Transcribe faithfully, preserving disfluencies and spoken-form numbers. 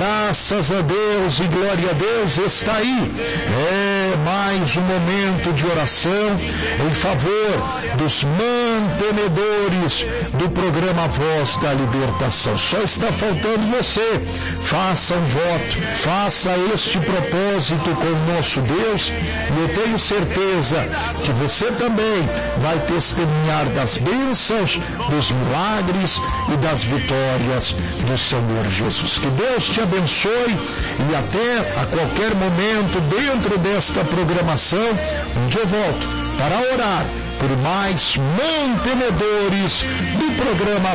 Graças a Deus e glória a Deus, está aí. É mais um momento de oração em favor dos mantenedores do programa Voz da Libertação. Só está faltando você. Faça um voto, faça este propósito com o nosso Deus, e eu tenho certeza que você também vai testemunhar das bênçãos, dos milagres e das vitórias do Senhor Jesus. Que Deus te abençoe, e até a qualquer momento dentro desta programação, onde eu volto para orar por mais mantenedores do programa